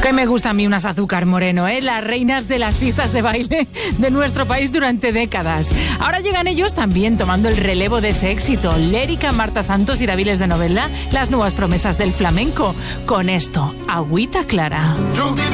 Que me gusta a mí unas Azúcar Moreno, las reinas de las pistas de baile de nuestro país durante décadas. Ahora llegan ellos también tomando el relevo de ese éxito. Lérica, Marta Santos y Daviles de Novelda, las nuevas promesas del flamenco. Con esto, Agüita Clara.